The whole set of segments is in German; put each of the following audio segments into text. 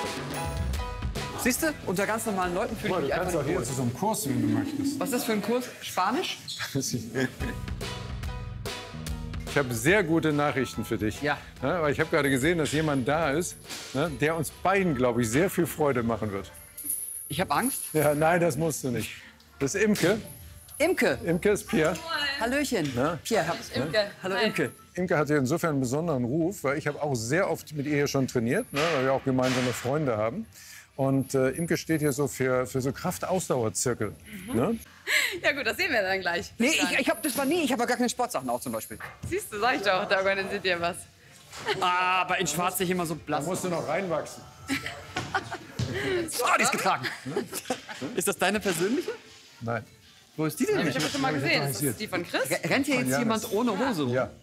Siehst du, unter ganz normalen Leuten fühle ich mich Du einfach kannst auch nicht hier wohl. zu so einem Kurs, wenn du möchtest. Was ist das für ein Kurs? Spanisch? Ich habe sehr gute Nachrichten für dich. Ja. Weil ich habe gerade gesehen, dass jemand da ist, der uns beiden, glaube ich, sehr viel Freude machen wird. Ich habe Angst. Ja, nein, das musst du nicht. Das ist Imke. Imke. Imke ist Pierre. Hallöchen. Na? Pierre. Imke. Hallo Hi. Imke. Imke hat hier insofern einen besonderen Ruf, weil ich habe auch sehr oft mit ihr hier schon trainiert, weil wir auch gemeinsame Freunde haben. Und Imke steht hier so für so Kraft-Ausdauer-Zirkel. Ne? Ja gut, das sehen wir dann gleich. Nee, ich habe das war nie. Ich habe ja gar keine Sportsachen auch zum Beispiel. Siehst du, sag ich doch, da organisiert ihr was. Aber in Schwarz sehe ich immer so Da blass. musst du noch reinwachsen. Oh, die ist getragen. Ist das deine persönliche? Nein. Wo ist die denn? Ich habe das schon mal gesehen. Ist das die von Chris? Rennt hier jetzt Janis. jemand ohne Hose rum? Ja.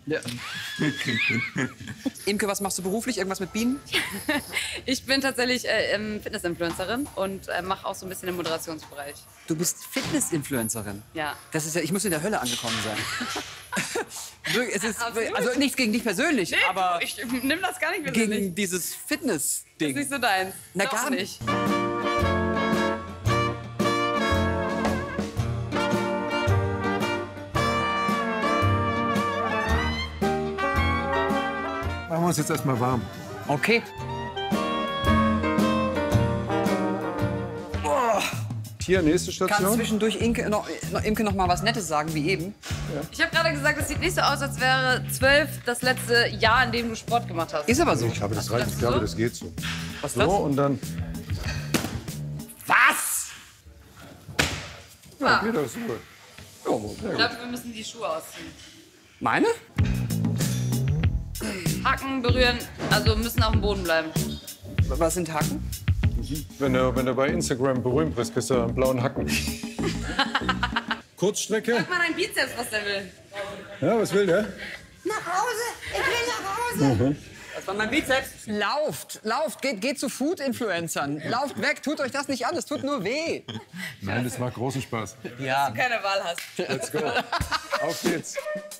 Imke, was machst du beruflich? Irgendwas mit Bienen? Ich bin tatsächlich Fitness-Influencerin und mache auch so ein bisschen den Moderationsbereich. Du bist Fitness-Influencerin. Ja. Das ist ja, ich muss in der Hölle angekommen sein. Es ist, Absolut. also nichts gegen dich persönlich, aber Ich nimm das gar nicht persönlich. gegen dieses Das ist Fitness-Ding. nicht so deins. Na, Doch gar nicht. Machen wir uns jetzt erstmal warm. Okay. Hier, nächste Kann Station. zwischendurch Imke noch mal was Nettes sagen, wie eben. Ich habe gerade gesagt, es sieht nicht so aus, als wäre 12 das letzte Jahr, in dem du Sport gemacht hast. Ist aber so. Ich glaube, das Hast du reicht. das Ich glaube, so? das geht so. Was ist So, das? und dann. Was? Ja, geht das so. Ich glaube, wir müssen die Schuhe ausziehen. Meine? Hacken, berühren, also müssen auf dem Boden bleiben. Was sind Haken? Wenn du bei Instagram berühmt bist, kriegst du einen blauen Hacken. Kurzstrecke. Sag mal dein Bizeps, was der will. Ja, was will der? Nach Hause! Ich will nach Hause! Das war mein Bizeps. Lauft, geht zu Food-Influencern. Lauft weg, tut euch das nicht an, es tut nur weh. Nein, das macht großen Spaß. Ja. Keine Wahl hast. Let's go. Auf geht's.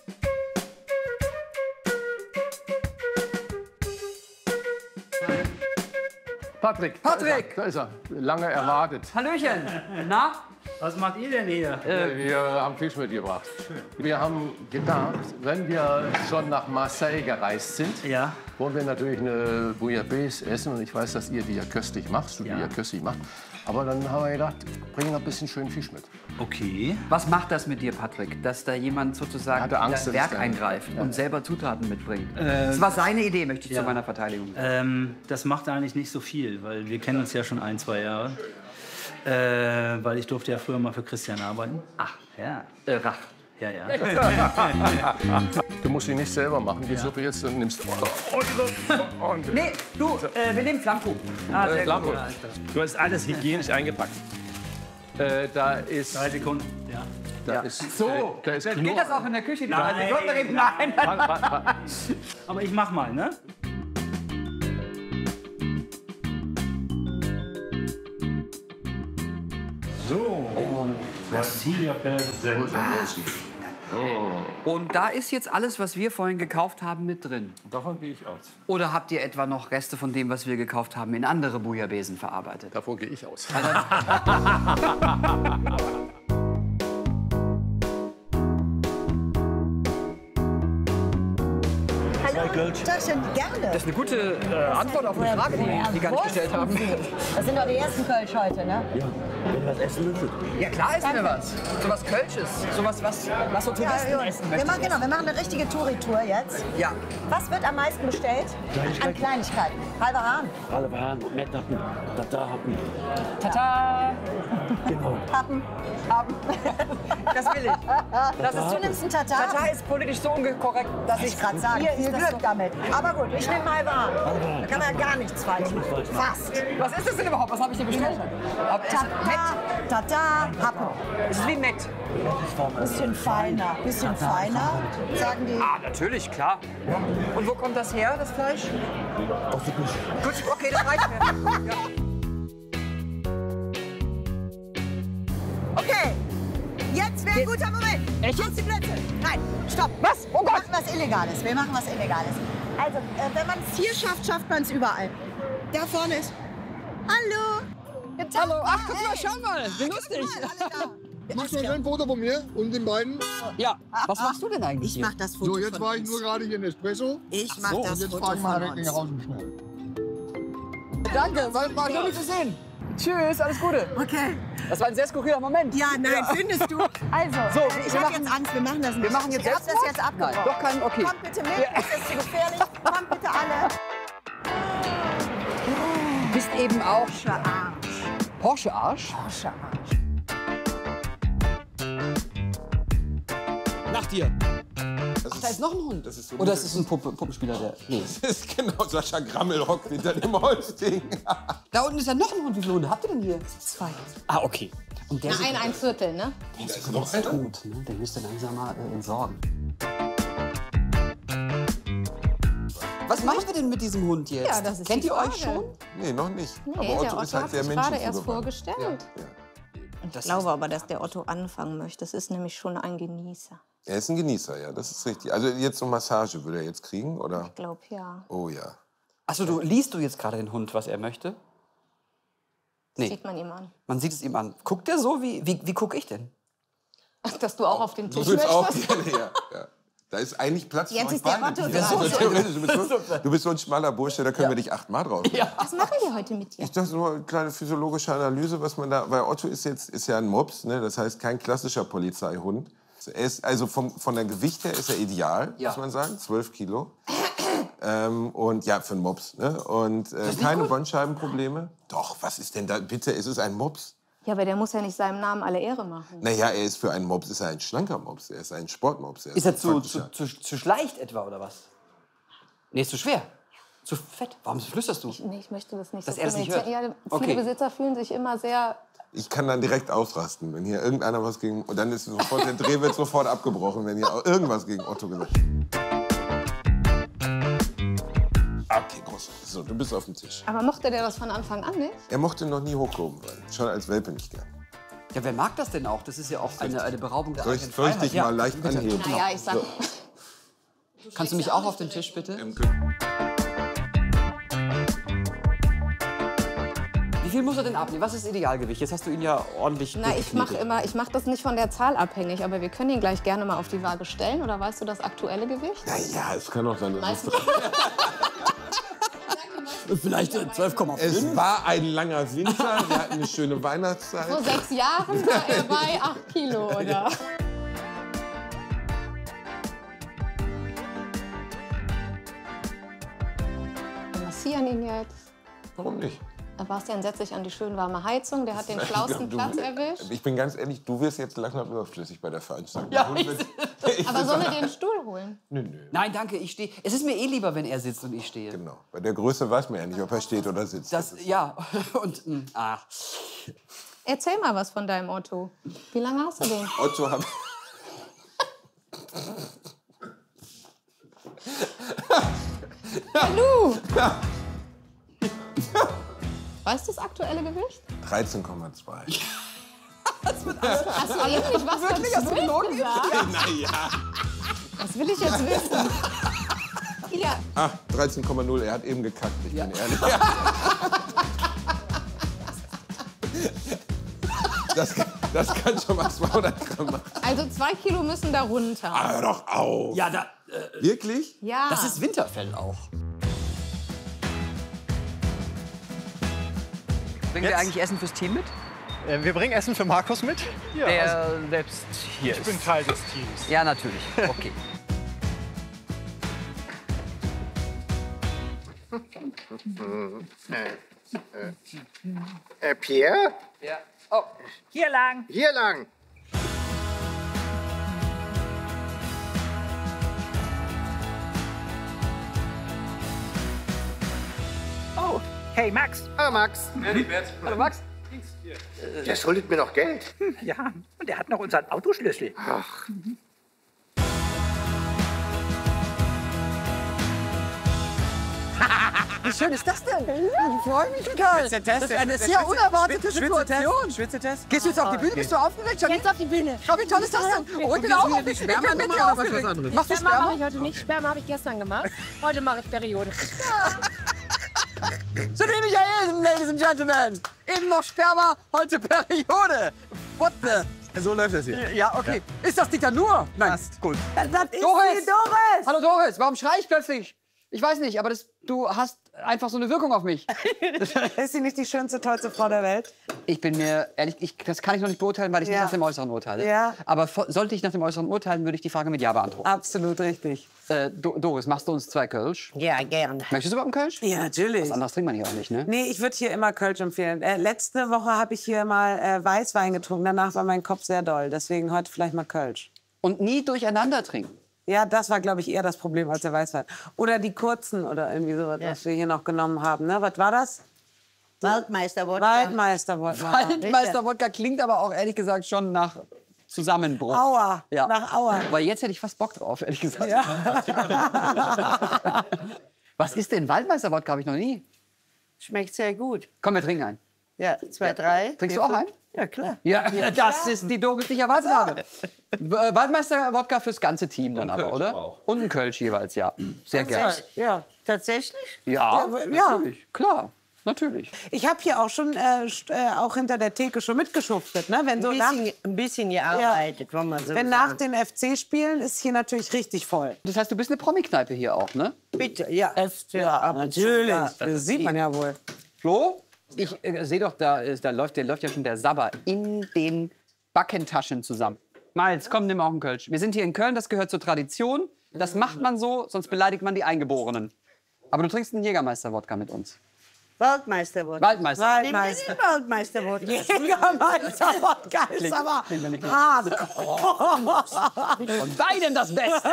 Patrick! Da ist er. Lange erwartet. Hallöchen. Na? Was macht ihr denn hier? Wir haben Fisch mitgebracht. Wir haben gedacht, wenn wir schon nach Marseille gereist sind, Ja. wollen wir natürlich eine Bouillabaisse essen. Und ich weiß, dass ihr die ja köstlich machst, du die ja köstlich machst. Aber dann haben wir gedacht, bringen wir ein bisschen schön Fisch mit. Okay. Was macht das mit dir, Patrick, dass da jemand sozusagen Er hatte Angst, in dein dass Werk ich da- eingreift und selber Zutaten mitbringt? Das war seine Idee, möchte ich zu meiner Verteidigung sagen. Das macht eigentlich nicht so viel, weil wir kennen uns ja schon 1, 2 Jahre. Weil ich durfte ja früher mal für Christian arbeiten. Ach, Ja. Rach. Ja, ja. Du musst die nicht selber machen. Die Suppe jetzt und nimmst. Und Nee, du, wir nehmen Flammkuchen. Ah, sehr Flamme. gut. Du hast alles hygienisch eingepackt. da ist. 3 Sekunden. Ja. Da ist So, da ist geht das auch in der Küche? Die Nein. 3 Sekunden reden? Nein. Aber ich mach mal, ne? Und da ist jetzt alles, was wir vorhin gekauft haben, mit drin. Davon gehe ich aus. Oder habt ihr etwa noch Reste von dem, was wir gekauft haben, in andere Bouillabaisen verarbeitet? Davon gehe ich aus. Hallo, Taschen, gerne. Das ist eine gute Antwort auf eine Frage, die gar nicht gestellt haben. Das sind doch die ersten Kölsch heute, ne? Ja, klar ist mir was. Sowas Kölsches. Sowas, was so Touristen gut. essen wir möchten. machen, genau, wir machen eine richtige Touri-Tour jetzt. Ja. Was wird am meisten bestellt? An Kleinigkeiten. Halber Hahn. Alle waren Metthappen, Tata-Happen. Tata! Happen. Das will ich. Das ist Du nimmst einen Tatar. Tata ist politisch so unkorrekt, dass Ich gerade sagen, Hier viel ist das Glück so. damit. Aber gut, ich nehme halber Hahn. Da kann man ja gar nichts falsch machen. Fast. Was ist das denn überhaupt? Was habe ich denn bestellt? Tata, Happen. Das ist wie Met. Bisschen feiner, sagen die. Ah, natürlich, klar. Und wo kommt das her, das Fleisch? Aus der Küche. Gut, okay, das reicht mir. Ja. Okay, jetzt wäre ein guter Moment. Echt? Auf die Plätze. Nein, stopp. Was? Oh Gott. Wir machen was Illegales. Wir machen was Illegales. Also, wenn man es hier schafft, schafft man es überall. Da vorne ist Hallo. Hallo, ach, guck mal, schau mal, wie lustig. Machst du ein Foto von mir und den beiden? Ja, was machst du denn eigentlich Ich mach das Foto So, jetzt von war ich uns. nur gerade hier in Espresso. Ich mach so, das Jetzt Foto fahr ich mal von weg nach uns. Hause schnell. Danke, war schön, dich zu sehen. Tschüss, alles Gute. Okay. Das war ein sehr skurriler Moment. Ja, nein, findest du? Also, So, ich wir habe machen- jetzt Angst, wir machen das nicht. Wir machen jetzt Ich hab das Selbstmord? jetzt abgebrochen. Nein, doch kein, okay. Kommt bitte mit, das ist zu gefährlich. Kommt bitte alle. Bist eben auch Porsche Arsch. Porsche Arsch. Porsche Arsch. Nach dir. Da ist noch ein Hund. Das ist so Oder ist es ein Puppenspieler, der... Nee. Das ist genau Sascha Grammel hockt hinter dem Holzding. Da unten ist ja noch ein Hund. Wie viele Hunde habt ihr denn hier? 2. Ah, okay. Und der Ein Viertel, ne? ist noch tot. Ne? Den müsst ihr langsam mal entsorgen. Was machen wir denn mit diesem Hund jetzt? Ja, das ist Kennt die ihr euch Frage. schon? Nee, noch nicht. Nee, aber der Otto Otto ist halt hat sehr sich gerade erst menschenzugewandt. vorgestellt. Ja. Ich glaube aber, dass der Otto anfangen möchte. Das ist nämlich schon ein Genießer. Er ist ein Genießer, ja, das ist richtig. Also jetzt so Massage würde er jetzt kriegen, oder? Ich glaube, ja. Oh ja. Achso, liest du jetzt gerade den Hund, was er möchte? Nee, Sieht man ihm an. man sieht es ihm an. Guckt er so? Wie gucke ich denn? Dass du auch auf den Du Tisch willst auch möchtest? gerne, ja. Da ist eigentlich Platz für Jetzt euch ist der beide. Otto Ja, dran. theoretisch, du bist so ein schmaler Bursche, da können wir dich 8-mal drauf. Was machen wir heute mit dir? Ich dachte nur eine kleine physiologische Analyse, was man da. Weil Otto ist ja ein Mops, ne? Das heißt kein klassischer Polizeihund. Er ist also von der Gewicht her ist er ideal, muss man sagen, 12 Kilo. Und ja, für einen Mops. Ne? Und keine Bandscheibenprobleme. Doch, was ist denn da? Bitte, es ist ein Mops. Ja, aber der muss ja nicht seinem Namen alle Ehre machen. Naja, er ist für einen Mops, ist er ein schlanker Mops, er ist ein Sportmops. Ist er zu praktischer. leicht etwa, oder was? Nee, ist zu schwer. Zu fett. Warum flüsterst du? Nee, ich möchte das nicht Dass so er das nicht kommunizieren. hört? Ja, viele Okay. Besitzer fühlen sich immer sehr... Ich kann dann direkt ausrasten, wenn hier irgendeiner was gegen... Und dann ist sofort, der Dreh wird sofort abgebrochen, wenn hier irgendwas gegen Otto gesagt wird. Okay, groß. So, du bist auf dem Tisch. Aber mochte der das von Anfang an nicht? Er mochte noch nie hochgehoben werden. Schon als Welpe nicht gern. Ja, wer mag das denn auch? Das ist ja auch eine Beraubung der Soll eigenen ich dich Freiheit. Ja, mal leicht bitte. anheben? Naja, ich sag... Kannst du mich auch auf den Tisch, bitte? Wie viel muss er denn abnehmen? Was ist Idealgewicht? Jetzt hast du ihn ja ordentlich Na, ich mach durchgeknetet. das nicht von der Zahl abhängig, aber wir können ihn gleich gerne mal auf die Waage stellen. Oder weißt du das aktuelle Gewicht? Naja, es kann auch sein, dass es... Vielleicht 12,5. Es war ein langer Winter, wir hatten eine schöne Weihnachtszeit. Vor 6 Jahren war er bei 8 Kilo, oder? Wir massieren ihn jetzt. Warum nicht? Sebastian setzt sich an die schön warme Heizung. Der hat den schlausten Platz erwischt. Ich bin ganz ehrlich, du wirst jetzt langsam überflüssig bei der Veranstaltung. Ja, Der Hund wird- Aber sollen wir dir den Stuhl holen? Nö. Nein, danke, ich stehe. Es ist mir eh lieber, wenn er sitzt und ich stehe. Genau. Bei der Größe weiß man ja nicht, ob er steht oder sitzt. Ja, und Erzähl mal was von deinem Otto. Wie lange hast du den? Otto habe Hallo! Weißt du das aktuelle Gewicht? 13,2. Hast du eben nicht was wirklich hast du gesagt? Naja. Das will ich jetzt wissen. Ja. Ah, 13,0. Er hat eben gekackt, ich bin ehrlich. Das kann schon mal 200 Gramm machen. Also 2 Kilo müssen da runter. Ah, hör doch auf. Ja, da. Wirklich? Ja. Das ist Winterfell auch. Bringen wir eigentlich Essen fürs Team mit? Wir bringen Essen für Markus mit. Ja, Der selbst hier ich ist. bin Teil des Teams. Ja, natürlich. Okay. Pierre? Ja. Oh. Hier lang. Hier lang. Oh, hey Max. Hallo Max. Hallo Max. Der schuldet mir noch Geld. Ja, und er hat noch unseren Autoschlüssel. Ach. Wie schön ist das denn? Ich freue mich total. Das ist eine sehr unerwartete Situation. Schwitzetest? Gehst du jetzt auf die Bühne? Bist du aufgeregt? Jetzt auf die Bühne. Oh, wie toll ist das denn? Und genau. Ich bin mit dir aufgeregt. Machst du Sperma mache Sperma? ich heute nicht. Sperma habe ich gestern gemacht. Heute mache ich Periode. So nehme ich ja eben, Ladies and Gentlemen. Eben noch Sperma, heute Periode. What the? So läuft das hier. Ja, okay. Ist das Diktatur? Nein. Gut. Das ist Doris! die Doris! Hallo Doris, warum schrei ich plötzlich? Ich weiß nicht, aber du hast einfach so eine Wirkung auf mich. Ist sie nicht die schönste, tollste Frau der Welt? Ich bin mir ehrlich, das kann ich noch nicht beurteilen, weil ich nicht nach dem Äußeren urteile. Ja. Aber sollte ich nach dem Äußeren urteilen, würde ich die Frage mit Ja beantworten. Absolut richtig. Doris, machst du uns 2 Kölsch? Ja, gern. Möchtest du überhaupt einen Kölsch? Ja, natürlich. Was anderes trinkt man hier auch nicht, ne? Nee, ich würde hier immer Kölsch empfehlen. Letzte Woche habe ich hier mal Weißwein getrunken. Danach war mein Kopf sehr doll. Deswegen heute vielleicht mal Kölsch. Und nie durcheinander trinken? Ja, das war, glaube ich, eher das Problem als der Weißwein. Oder die kurzen oder irgendwie sowas, was wir hier noch genommen haben. Ne? Was war das? Waldmeister-Wodka. Waldmeister-Wodka. Waldmeister-Wodka klingt aber auch ehrlich gesagt schon nach Zusammenbruch. Aua, Ja. nach Aua. Weil jetzt hätte ich fast Bock drauf, ehrlich gesagt. Ja. Was ist denn Waldmeister-Wodka? Habe ich noch nie. Schmeckt sehr gut. Komm, wir trinken einen. Ja, 2, 3. Trinkst du auch einen? Ja, klar. Ja, das ist die Doris, die ich erwartet habe. Waldmeister-Wodka fürs ganze Team dann aber, oder? Und ein Kölsch jeweils, ja. Sehr gerne. Ja, tatsächlich? Ja, Ja. natürlich. Klar, natürlich. Ich habe hier auch schon auch hinter der Theke schon mitgeschuftet. Ne? Wenn so Ein bisschen gearbeitet, wollen wir so wenn nach den FC-Spielen ist hier natürlich richtig voll. Das heißt, du bist eine Promi-Kneipe hier auch, ne? Bitte, ja. Ja, natürlich. Das sieht man ja wohl. Flo, ich sehe doch, da läuft ja schon der Sabber in den Backentaschen zusammen. Miles, komm, nimm auch einen Kölsch. Wir sind hier in Köln, das gehört zur Tradition. Das macht man so, sonst beleidigt man die Eingeborenen. Aber du trinkst einen Jägermeister-Wodka mit uns. Waldmeister-Wodka. Waldmeister. Waldmeister-Wodka. Jägermeister-Wodka ist aber hart. Von beiden das Beste.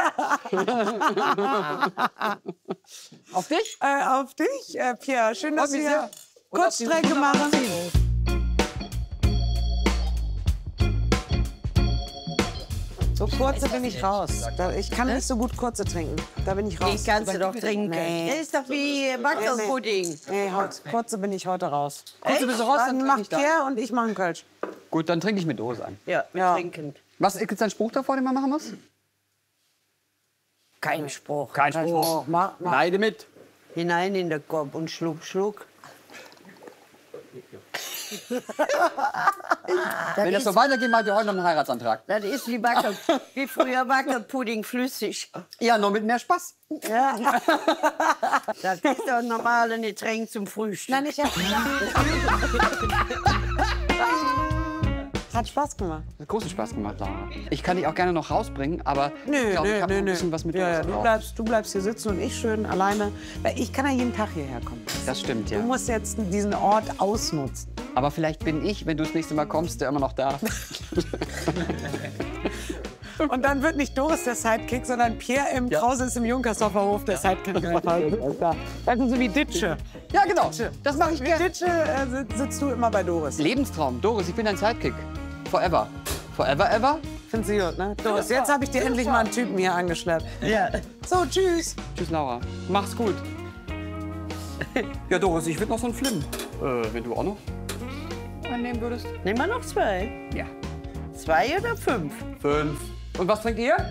Auf dich? Auf dich, Pierre. Schön, dass Und wie wir sehr? Kurzstrecke machen. So kurze bin ich raus. Ich kann nicht so gut kurze trinken. Da bin ich raus. Die kannst du doch trinken. Nee. Das ist doch wie Wackelpudding. Nee, kurze bin ich heute raus. Kurze bist du raus, dann Dann trink ich macht da. Pierre und ich machen Kölsch. Gut, dann trinke ich mit Dose ein. Ja, Ja. trinken. Was ist jetzt ein Spruch davor, den man machen muss? Kein Spruch. Kein Spruch. Mach. Leide mit. Hinein in den Kopf und schluck, schluck. Wenn das so weitergeht, macht ihr heute noch einen Heiratsantrag. Das ist wie, wie früher Wackelpudding flüssig. Ja, nur mit mehr Spaß. Ja. Das ist doch ein normales Getränk zum Frühstück. Nein, ich Hat Spaß gemacht. Hat großen Spaß gemacht, Laura. Ich kann dich auch gerne noch rausbringen, aber ich glaube, ich habe noch ein bisschen was mit Ja, uns du bleibst hier sitzen und ich schön alleine. Weil ich kann ja jeden Tag hierher kommen. Das stimmt, Du ja. musst jetzt diesen Ort ausnutzen. Aber vielleicht bin ich, wenn du das nächste Mal kommst, der immer noch da. Und dann wird nicht Doris der Sidekick, sondern Pierre im Krause ist im Junkersdorfer Hof der Sidekick. Das ist so wie Ditsche. Ja, genau. Das mache ich Mit gerne. Ditsche sitzt du immer bei Doris. Lebenstraum. Doris, ich bin dein Sidekick. Forever. Forever, ever? Findest du gut, ne? Doris, jetzt habe ich dir endlich mal einen Typen hier angeschleppt. Ja. So, tschüss. Tschüss, Laura. Mach's gut. Ja, Doris, ich würde noch so einen Flim. Wenn du auch noch einen nehmen würdest? Nehmen wir noch 2. Ja. 2 oder 5? 5. Und was trinkt ihr?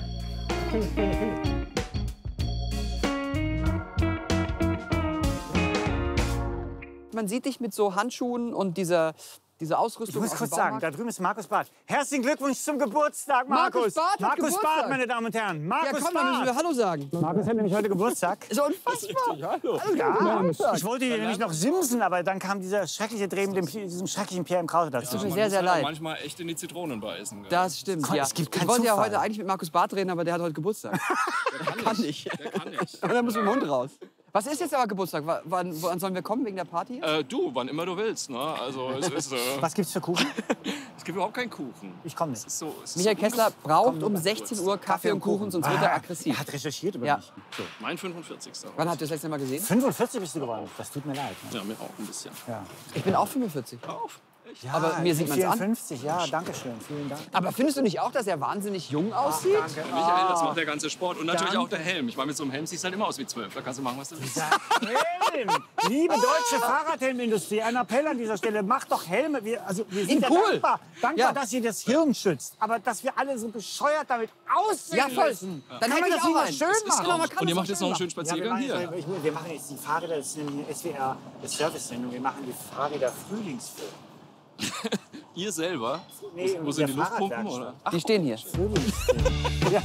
Man sieht dich mit so Handschuhen und diese Ausrüstung. Ich muss aus kurz dem sagen, Baumarkt. da drüben ist Markus Barth. Herzlichen Glückwunsch zum Geburtstag, Markus. Markus Barth hat Markus Geburtstag. Barth, meine Damen und Herren. Markus Ja, komm, dann müssen wir Barth. Hallo sagen. Markus hat nämlich heute Geburtstag. So unfassbar. Hallo. Ja, ich wollte hier nämlich noch simsen, aber dann kam dieser schreckliche Dreh mit diesem schrecklichen Pierre im Krause dazu. Tut mir sehr, sehr leid. Manchmal echt in die Zitronen beißen. Gell? Das stimmt, Komm, ja. es gibt Ich keinen wollte ja Zufall. heute eigentlich mit Markus Barth reden, aber der hat heute Geburtstag. Der kann nicht. Der kann nicht. Und dann muss mit dem Hund raus. Was ist jetzt aber Geburtstag? Wann sollen wir kommen wegen der Party? Du, wann immer du willst. Ne? Also, es ist, Was gibt's für Kuchen? es gibt überhaupt keinen Kuchen. Ich komme nicht. Es ist Michael so Kessler braucht um 16 Uhr Kaffee und Kuchen, sonst wird er aggressiv. Er hat recherchiert über Ja. mich. Mein 45. Wann habt ihr das letzte Mal gesehen? 45 bist du geworden. Das tut mir leid. Ja, mir auch ein bisschen. Ja. Ich bin auch 45. Auf. Ja, aber mir sieht man es an. 54, ja, danke schön, vielen Dank. Aber findest du nicht auch, dass er wahnsinnig jung aussieht? Danke. Michael, das macht der ganze Sport. Und natürlich Danke. auch der Helm. Ich meine, mit so einem Helm siehst du halt immer aus wie 12. Da kannst du machen, was du willst. Helm! Liebe deutsche Fahrradhelmindustrie, ein Appell an dieser Stelle, macht doch Helme. Wir sind ja cool. dankbar, dass ihr das Hirn schützt. Aber dass wir alle so bescheuert damit aussehen Ja, voll. müssen. Dann kann hätte man ich das auch wieder einen. schön Das ist machen. genau, man kann Und ihr das macht jetzt noch einen schönen Ja, Spaziergang hier. wir machen jetzt die Fahrräder, das ist eine SWR Service-Sendung, wir machen die Fahrräder Frühlingsfilm. Ihr selber? Nee, Wo sind die Luftpumpen? Oder? Ach, die stehen hier. Ja.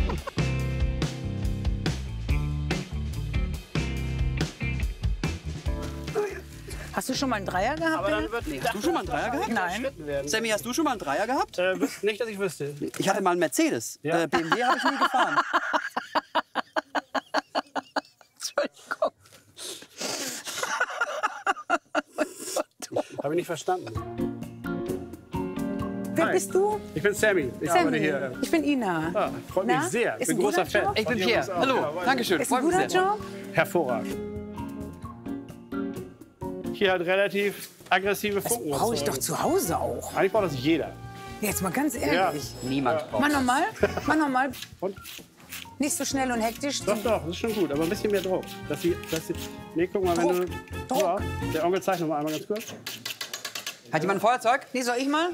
Hast du schon mal einen Dreier gehabt? Nee, hast du schon mal einen Dreier gehabt? Nein. Sammy, hast du schon mal einen Dreier gehabt? Nicht, dass ich wüsste. Ich hatte mal einen Mercedes. Ja. BMW habe ich nie gefahren. Entschuldigung. Habe ich nicht verstanden. Wer Hi. bist du? Ich bin Sammy. Ich arbeite hier. Ich bin Ina. Ah, freut mich Na? sehr. Ich Ist bin ein großer guter Fan. Job? Ich bin Pierre. Hallo. Dankeschön. Ist ein Freut mich guter sehr. Job? Hervorragend. Hier halt relativ aggressive Funken. Brauche ich doch zu Hause auch. Eigentlich braucht das jeder. Jetzt mal ganz ehrlich. Niemand braucht Mach nochmal. Mach nochmal. Und? Nicht so schnell und hektisch. Doch, das ist schon gut, aber ein bisschen mehr Druck. Nee, guck mal, wenn du... Druck. Ja, der Onkel zeigt noch mal einmal ganz kurz. Hat jemand ein Feuerzeug? Nee, soll ich mal?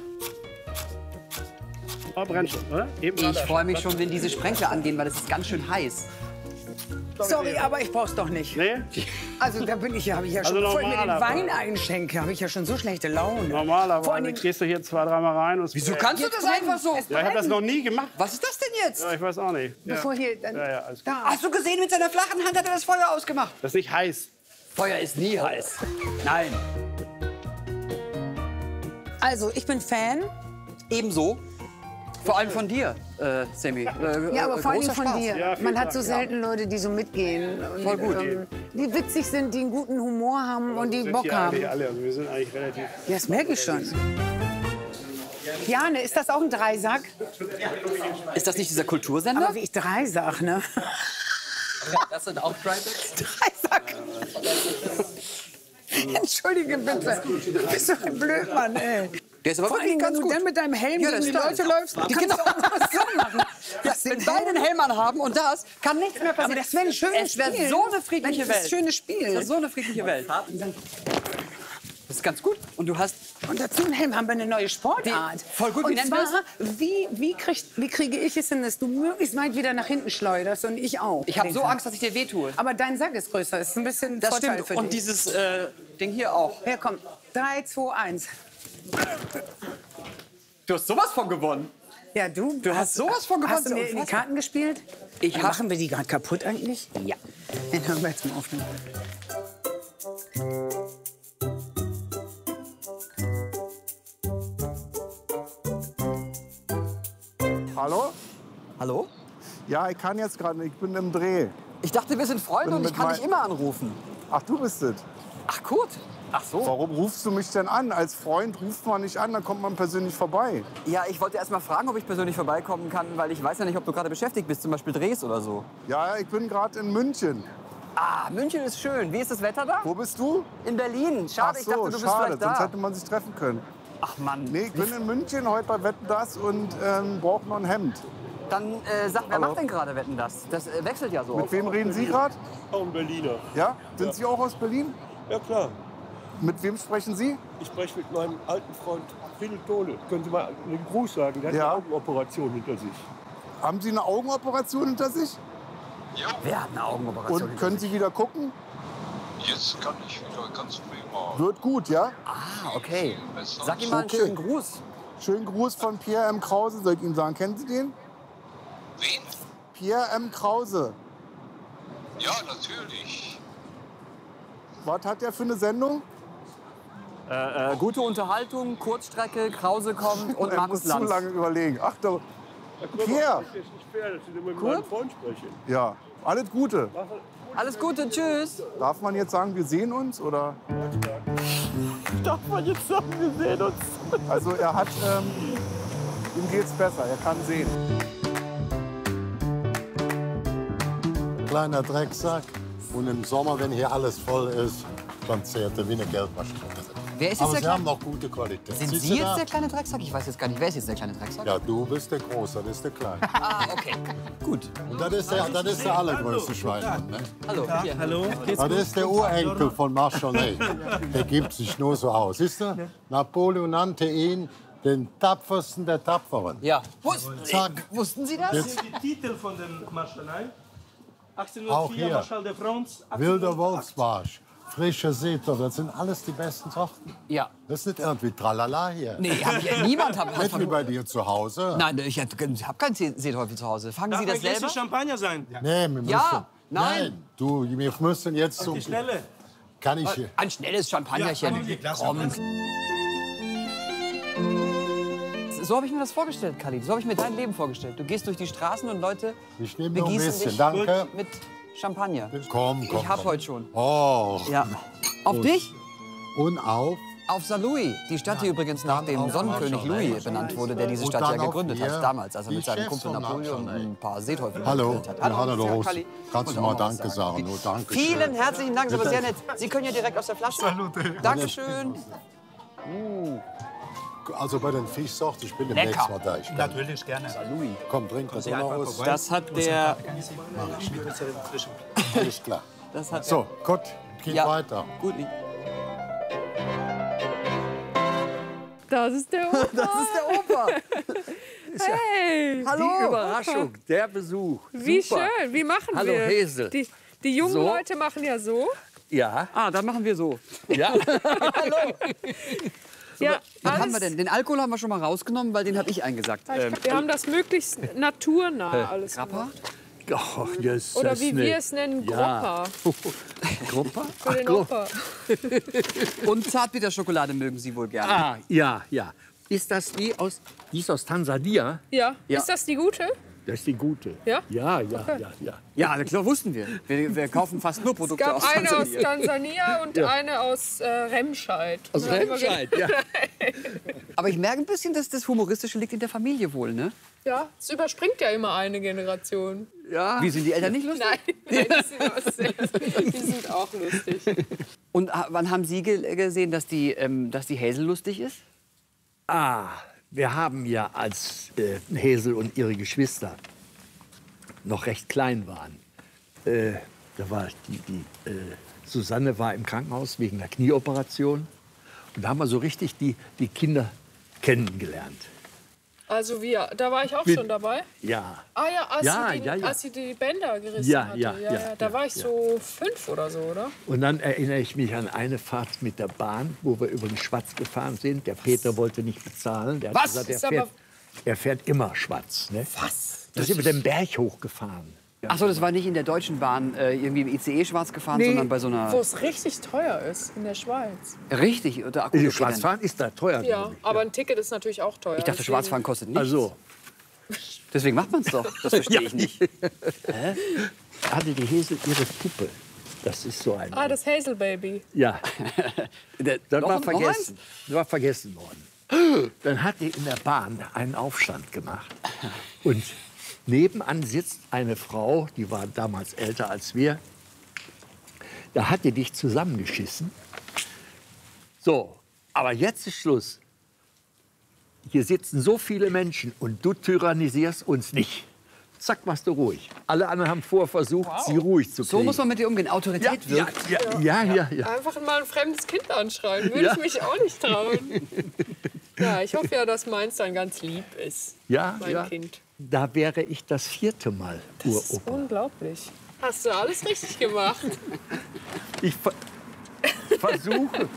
Oh, brennt schon, oder? Eben Ich freue mich schon, wenn diese Sprenkler angehen, weil es ist ganz schön heiß. Sorry, aber ich brauch's doch nicht. Nee? Also da bin ich ja, habe ich ja schon, Also bevor ich mir den normalerweise. Wein einschenke, habe ich ja schon so schlechte Laune. Vor Normalerweise allen Dingen- gehst du hier 2-3 Mal rein und... Wieso kannst du das einfach so? Ja, ich habe das noch nie gemacht. Was ist das denn jetzt? Ja, ich weiß auch nicht. Ja. Bevor hier dann, Ja, alles gut. da. Hast du gesehen, mit seiner flachen Hand hat er das Feuer ausgemacht. Das ist nicht heiß. Feuer ist nie heiß. Nein. Also, ich bin Fan. Ebenso. Vor allem von dir, Sammy. Ja, aber vor allem großer von Spaß. dir. Ja, vielen Man hat Dank, so selten Leute, die so mitgehen. Und, Voll gut. die witzig sind, die einen guten Humor haben und die sind Bock hier haben. eigentlich alle. Also wir sind eigentlich relativ... Ja, das merke ich schon. Jane, ist das auch ein Dreisack? Ist das nicht dieser Kultursender? Aber wie ich Dreisack, ne? Das sind auch Dreisack. Dreisack. Entschuldige bitte. Du bist so ein Blödmann, ey. Der ist aber Vor allem, wirklich wenn ganz du gut. dann mit deinem Helm Ja, gegen die das Leute stimmt. läufst, Die kannst du auch was so machen. Ja, wenn beide einen Helm anhaben und das, kann nichts mehr passieren. Aber das wäre ein schönes Es wäre Spiel. so eine friedliche Das ist ein Welt. schönes Spiel. Das ist so eine friedliche Welt. Das ist ganz gut. Und du hast... Und dazu im Helm haben wir eine neue Sportart. Voll gut, wie Und nennen wir zwar, wie kriege ich es hin, dass du möglichst weit wieder nach hinten schleuderst und ich auch. Ich habe so Angst, dass ich dir wehtue. Aber dein Sack ist größer. Ist ein bisschen Das Vorteil stimmt. für Und dich. dieses Ding hier auch. Ja, komm. 3, 2, 1. Du hast sowas von gewonnen. Ja, du hast sowas von gewonnen. Hast du mir in die Karten gespielt? Machen wir die gerade kaputt eigentlich? Ja. Dann hören wir jetzt mal auf. Hallo? Hallo? Ja, ich kann jetzt gerade nicht. Ich bin im Dreh. Ich dachte, wir sind Freunde Bin und ich mit kann mein- dich immer anrufen. Ach, du bist es. Ach gut. Ach so. Warum rufst du mich denn an? Als Freund ruft man nicht an, dann kommt man persönlich vorbei. Ja, ich wollte erst mal fragen, ob ich persönlich vorbeikommen kann, weil ich weiß ja nicht, ob du gerade beschäftigt bist, zum Beispiel drehst oder so. Ja, ich bin gerade in München. Ah, München ist schön. Wie ist das Wetter da? Wo bist du? In Berlin. Schade, Ach ich so, dachte, du bist schade, vielleicht sonst da. hätte man sich treffen können. Ach Mann. Nee, ich bin in München heute bei Wetten, das und brauche noch ein Hemd. Dann sag, wer Hallo? macht denn gerade Wetten, das? Das wechselt ja so. Mit wem reden Sie gerade? Auch ein Berliner. Ja? Sind Sie auch aus Berlin? Ja, klar. Mit wem sprechen Sie? Ich spreche mit meinem alten Freund Friedel Dohle. Können Sie mal einen Gruß sagen? Der hat Ja. eine Augenoperation hinter sich. Haben Sie eine Augenoperation hinter sich? Ja. Wer hat eine Augenoperation? Und können Sie wieder gucken? Jetzt kann ich wieder ganz prima. Wird gut, ja? Ah, okay. Sag ihm mal einen schönen Gruß. Schönen Gruß von Pierre M. Krause, soll ich Ihnen sagen. Kennen Sie den? Wen? Pierre M. Krause. Ja, natürlich. Was hat der für eine Sendung? Gute Unterhaltung, Kurzstrecke, Krause kommt und Er Markus muss zu Lanz. lange überlegen. Ach, da, Pierre. Pierre. Das ist nicht fair, dass Sie mit Kurt? meinem Freund sprechen. Ja, alles Gute. Alles Gute, tschüss. Darf man jetzt sagen, wir sehen uns? Oder? Darf man jetzt sagen, wir sehen uns? Also er hat, ihm geht's besser, er kann sehen. Kleiner Drecksack. Und im Sommer, wenn hier alles voll ist, dann zehrt er wie eine Geldmaschine. Wer ist jetzt Aber der sie haben kleine... noch gute Qualität. Sind Siehst Sie du jetzt da? der kleine Drecksack? Ich weiß jetzt gar nicht, wer ist jetzt der kleine Drecksack? Ja, du bist der Große, das ist der Kleine. Ah, okay. Gut. Und das ist der allergrößte Schweinhund. Ne? Hallo. Ja, hallo. Das ist der Urenkel von Marschallet. Der gibt sich nur so aus. Siehst du? Napoleon nannte ihn den tapfersten der Tapferen. Ja. Wussten Sie das? Jetzt, Die Titel von den Marschalei. Auch 1804 hier. Marschall de France. Wilder Wolfsbarsch, frischer Seetor, das sind alles die besten Sorten. Ja. Das ist nicht irgendwie Tralala hier. Nee, niemand hat... Nicht wie bei dir zu Hause. Nein, ich habe keinen Seeteufel zu Hause. Fangen Darf Sie das ein Gläschen selber? Champagner sein? Nee, wir müssen. Ja, nein. Du, wir müssen jetzt Auf zum... die Schnelle. Kann ich hier? Ein schnelles Champagnerchen. Komm. So habe ich mir das vorgestellt, Khalid. So habe ich mir dein Leben vorgestellt. Du gehst durch die Straßen und Leute Ich nehme noch ein begießen bisschen, dich danke. mit Champagner. Komm. Ich hab heute schon. Oh. Ja. Auf dich? Und auf? Auf Saint-Louis. Die Stadt, die übrigens nach dem Sonnenkönig Louis benannt wurde, der diese Und Stadt dann ja auf gegründet hier hat, damals, als er die mit seinem Chefs Kumpel von Napoleon Marschallet. ein paar Seeteufel Hallo, gegründet hat. Hallo, Hallo, Rose. Khalid. Kannst du Und auch mal noch was Danke sagen? Nur Danke schön. Vielen herzlichen Dank, das war Bitte. sehr nett. Sie können ja direkt aus der Flasche. Dankeschön. Also bei den Fischsorten, ich bin Lecker. demnächst mal da. Ich kann- Natürlich, gerne. Komm, trink das mal aus. Das hat der... Alles klar. Das hat So, gut, geht Ja. weiter. Gut. Das ist der Opa. Das ist der Opa. Hey. Hallo. Die Überraschung, der Besuch. Wie Super. schön. Wie machen Hallo, wir? Hesel. Die jungen So. Leute machen ja so. Ja. Ah, dann machen wir so. Ja. Ja, Was haben alles- wir denn? Den Alkohol haben wir schon mal rausgenommen, weil den habe ich eingesagt. Wir haben das möglichst naturnah alles Grappa? gemacht. Oh, yes, Oder das wie ist wir nett. es nennen, Ja. Groppa. Gruppa? Für den Opa. Und Zartbitterschokolade mögen Sie wohl gerne. Ah, ja, ja. Ist das die ist aus Tansania? Ja. Ja. Ist das die gute? Das ist die gute. Ja? Ja, ja, Okay. ja, ja. Ja, klar wussten wir. Wir kaufen fast nur Es Produkte gab aus eine aus Tansania. Tansania und Ja. eine aus Remscheid. Aus Und dann haben wir Remscheid, ge- ja. Aber ich merke ein bisschen, dass das Humoristische liegt in der Familie wohl, ne? Ja, es überspringt ja immer eine Generation. Ja. Wie, sind die Eltern nicht lustig? Nein, die sind auch lustig. Und wann haben Sie gesehen, dass die Hazel lustig ist? Ah, wir haben ja, als Hesel und ihre Geschwister noch recht klein waren, da war Susanne war im Krankenhaus wegen einer Knieoperation. Und da haben wir so richtig die Kinder kennengelernt. Also da war ich auch Mit- schon dabei. Ja. Ah ja, Ja, als sie die Bänder gerissen Ja, hatte. ja, Da ja, war ich ja. so 5 oder so, oder? Und dann erinnere ich mich an eine Fahrt mit der Bahn, wo wir über den Schwatz gefahren sind. Der Peter wollte nicht bezahlen. Der hat Was? gesagt, Ist er fährt immer Schwatz. Ne? Was? Da sind wir den Berg hochgefahren. Ach so, das war nicht in der Deutschen Bahn irgendwie im ICE schwarz gefahren, Nee. sondern bei so einer... Wo es richtig teuer ist, in der Schweiz. Richtig. Oder, gut, Die okay, Schwarzfahren ist da teuer. Ja, aber ein Ticket ist natürlich auch teuer. Ich dachte, deswegen- Schwarzfahren kostet nichts. Also, Deswegen macht man es doch. Das verstehe ich nicht. hatte die Hesel ihre Puppe. Das ist so ein... Ah, das Hazel Baby. Ja, das Noch war eins? vergessen. Das war vergessen worden. Dann hat die in der Bahn einen Aufstand gemacht. Und nebenan sitzt eine Frau, die war damals älter als wir. Da hat die dich zusammengeschissen. So, aber jetzt ist Schluss. Hier sitzen so viele Menschen und du tyrannisierst uns nicht. Zack, machst du ruhig. Alle anderen haben vorher versucht, sie ruhig zu kriegen. So muss man mit dir umgehen. Autorität wirkt. Ja. Einfach mal ein fremdes Kind anschreien, würde Ja. ich mich auch nicht trauen. Ja, ich hoffe ja, dass meins dann ganz lieb ist. Ja, mein ja. Kind. Da wäre ich das 4. Mal Das ist Uropa. unglaublich. Hast du alles richtig gemacht? Ich versuche,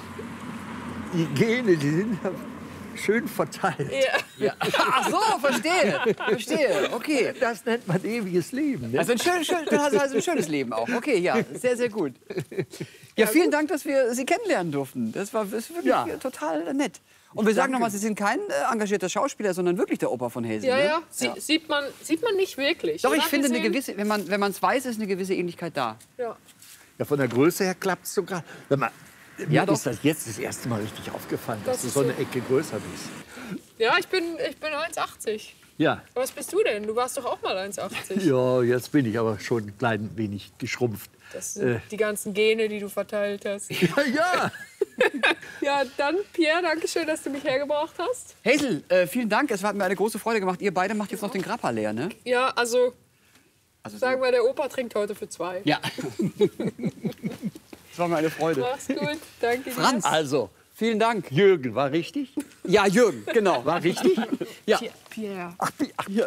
die Gene, die sind ja schön verteilt. Ja. Ach so, verstehe. Okay. Das nennt man ewiges Leben. Ne? Also ein schönes Leben auch. Okay, ja, sehr, sehr gut. Ja, vielen Dank, dass wir Sie kennenlernen durften. Das ist wirklich total nett. Und wir sagen nochmal, Sie sind kein engagierter Schauspieler, sondern wirklich der Opa von Hazel. Ja, ne? ja. Sieht man nicht wirklich. Doch, oder? ich finde, eine Gesehen? gewisse, wenn man es weiß, ist eine gewisse Ähnlichkeit da. Ja. Ja, von der Größe her klappt es sogar. Mir Ja, doch. ist das jetzt das erste Mal richtig aufgefallen, dass Das du ist so eine so. Ecke größer bist. Ja, ich bin 1,80. Ja. Was bist du denn? Du warst doch auch mal 1,80. Ja, jetzt bin ich aber schon ein klein wenig geschrumpft. Das sind die ganzen Gene, die du verteilt hast. Ja. Ja, dann Pierre, danke schön, dass du mich hergebracht hast. Hazel, vielen Dank. Es hat mir eine große Freude gemacht. Ihr beide macht jetzt noch den Grappa leer, ne? Ja, also sagen wir, der Opa trinkt heute für 2. Ja. Das war mir eine Freude. Mach's gut, danke dir. Franz, Also, vielen Dank. Jürgen, war richtig? Ja, Jürgen, genau. War richtig? Ja. Pierre. Ach, ja.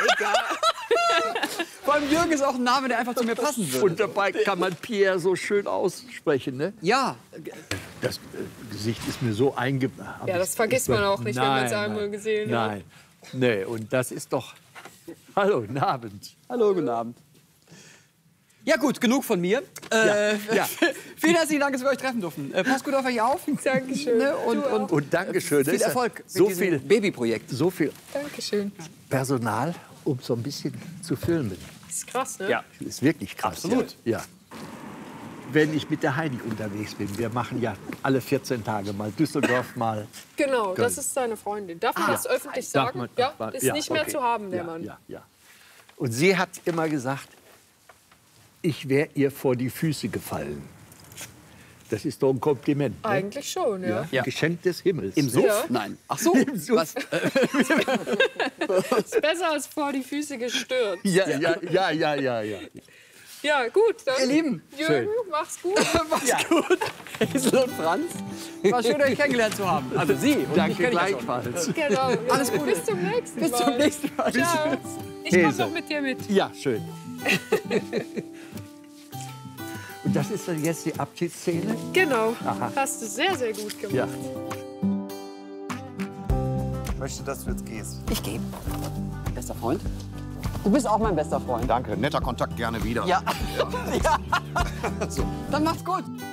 Vor allem Jürgen ist auch ein Name, der einfach zu mir passen würde. Und dabei kann man Pierre so schön aussprechen, ne? Ja. Das Gesicht ist mir so eingebaut. Ja, das vergisst man auch nicht, wenn man es einmal gesehen hat. Nein, nee, und das ist doch... Hallo, guten Abend. Hallo, guten Abend. Ja gut, genug von mir. Ja. Vielen herzlichen Dank, dass wir euch treffen durften. Passt gut auf euch auf. Dankeschön. Ne? Und Dankeschön. Viel Erfolg mit so diesem viel Babyprojekt. So viel Dankeschön. Personal, um so ein bisschen zu filmen. Das ist krass, ne? Ja, ist wirklich krass. Absolut. Ja. Wenn ich mit der Heidi unterwegs bin, wir machen ja alle 14 Tage mal Düsseldorf, mal... Genau, Köln. das ist seine Freundin. Darf man das öffentlich Darf sagen? man- Ja, darf man- ist ja, nicht mehr okay. zu haben, der Ja, Mann. ja, ja. Und sie hat immer gesagt, ich wäre ihr vor die Füße gefallen. Das ist doch ein Kompliment. Ne? Eigentlich schon, ja. Ja. Geschenk des Himmels. Im Suff? Ja. Nein. Ach so. Im Suff. Was? Ist besser als vor die Füße gestürzt. Ja. Ja, gut. Dann, Ihr Lieben. Jürgen, mach's gut. Mach's gut. Hazel und Franz. War schön, euch kennengelernt zu haben. Also Sie und mich Danke kenn ich ja schon. gleichfalls. Genau. Alles Gute. Bis zum nächsten Mal. Bis zum nächsten Mal. Ciao. Ich komm Hazel. noch mit dir mit. Ja, schön. Und das ist dann jetzt die Abschiedsszene? Genau. Aha. Hast du sehr, sehr gut gemacht. Ja. Ich möchte, dass du jetzt gehst. Ich gehe. Bester Freund. Du bist auch mein bester Freund. Danke, netter Kontakt, gerne wieder. Ja. Ja. Dann macht's gut.